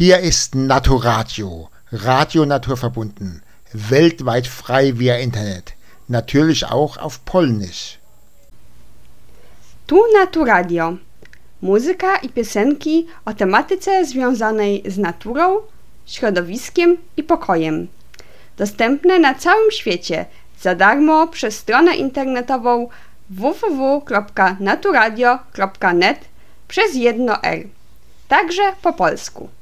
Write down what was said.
Hier ist Naturradio, Radio naturverbunden, weltweit frei via Internet, natürlich auch auf Polnisch. Tu Naturadio. Muzyka i piosenki o tematyce związanej z naturą, środowiskiem i pokojem. Dostępne na całym świecie za darmo przez stronę internetową www.naturadio.net przez jedno R. Także po polsku.